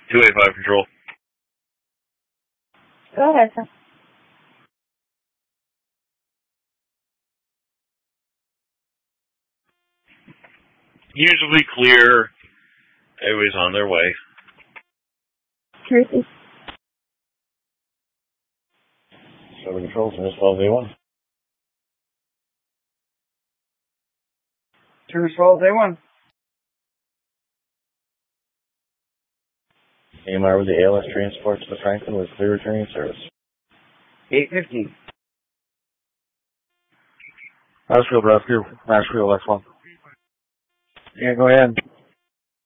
285 Control. Go ahead, sir. Usually clear. Everybody's on their way. Tracy. 7 Control, Miss 12A1. 212A1. AMR with the ALS transport to the Franklin with clear returning service. 815. Nashville Rescue, Nashville X1. Yeah, go ahead.